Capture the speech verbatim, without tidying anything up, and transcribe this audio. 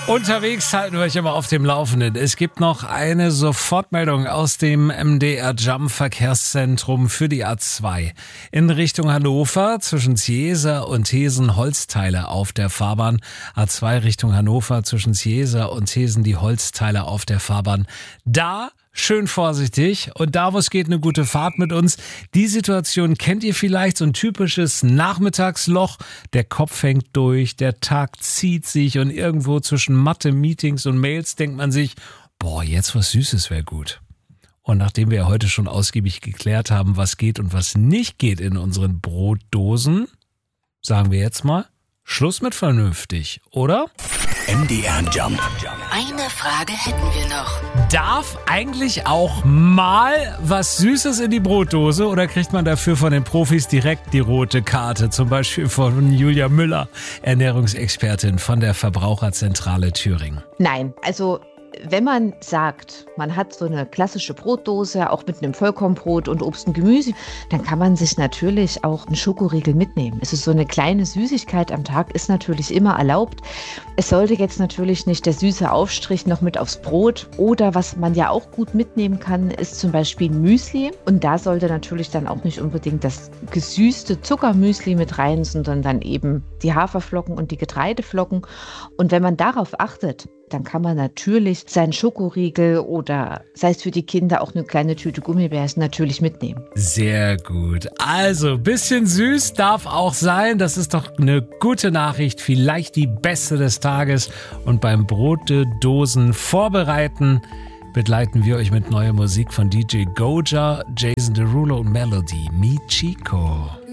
Unterwegs halten wir euch immer auf dem Laufenden. Es gibt noch eine Sofortmeldung aus dem M D R Jump Verkehrszentrum für die A zwei. In Richtung Hannover zwischen Ziesa und Thesen Holzteile auf der Fahrbahn. A zwei Richtung Hannover zwischen Ziesa und Thesen die Holzteile auf der Fahrbahn. Da schön vorsichtig und da, wo es geht, eine gute Fahrt mit uns. Die Situation kennt ihr vielleicht, so ein typisches Nachmittagsloch. Der Kopf hängt durch, der Tag zieht sich und irgendwo zwischen Mathe, Meetings und Mails denkt man sich, boah, jetzt was Süßes wäre gut. Und nachdem wir ja heute schon ausgiebig geklärt haben, was geht und was nicht geht in unseren Brotdosen, sagen wir jetzt mal, Schluss mit vernünftig, oder? M D R Jump. Eine Frage hätten wir noch. Darf eigentlich auch mal was Süßes in die Brotdose oder kriegt man dafür von den Profis direkt die rote Karte? Zum Beispiel von Julia Müller, Ernährungsexpertin von der Verbraucherzentrale Thüringen. Nein, also wenn man sagt, man hat so eine klassische Brotdose, auch mit einem Vollkornbrot und Obst und Gemüse, dann kann man sich natürlich auch einen Schokoriegel mitnehmen. Es ist so eine kleine Süßigkeit am Tag, ist natürlich immer erlaubt. Es sollte jetzt natürlich nicht der süße Aufstrich noch mit aufs Brot oder was man ja auch gut mitnehmen kann, ist zum Beispiel ein Müsli. Und da sollte natürlich dann auch nicht unbedingt das gesüßte Zuckermüsli mit rein, sondern dann eben die Haferflocken und die Getreideflocken. Und wenn man darauf achtet, dann kann man natürlich seinen Schokoriegel oder sei es für die Kinder auch eine kleine Tüte Gummibärchen natürlich mitnehmen. Sehr gut. Also, bisschen süß darf auch sein. Das ist doch eine gute Nachricht. Vielleicht die beste des Tages. Und beim Brotdosen vorbereiten begleiten wir euch mit neuer Musik von D J Goja, Jason Derulo und Melody. Mi Chico.